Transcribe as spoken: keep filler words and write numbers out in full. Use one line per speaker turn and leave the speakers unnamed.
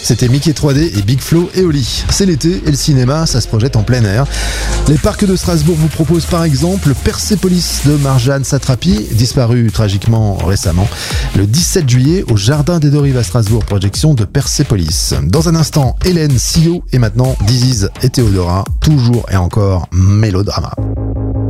C'était Mickey trois D et Big Flo et Oli. C'est l'été et le cinéma, ça se projette en plein air. Les parcs de Strasbourg vous proposent par exemple Persépolis de Marjane Satrapi, disparu tragiquement récemment, le dix-sept juillet au Jardin des Deux Rives à Strasbourg, projection de Persépolis. Dans un instant, Hélène, Sio et maintenant Diziz et Théodora, toujours et encore mélodrama.